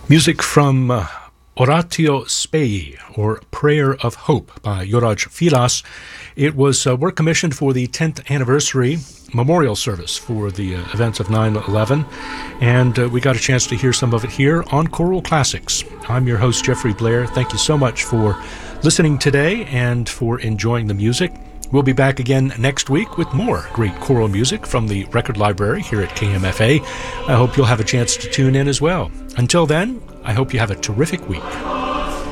Music from Oratio Spei, or Prayer of Hope, by Joraj Filas. It was work commissioned for the 10th anniversary memorial service for the events of 9/11, and we got a chance to hear some of it here on Choral Classics. I'm your host, Jeffrey Blair. Thank you so much for listening today and for enjoying the music. We'll be back again next week with more great choral music from the Record Library here at KMFA. I hope you'll have a chance to tune in as well. Until then, I hope you have a terrific week.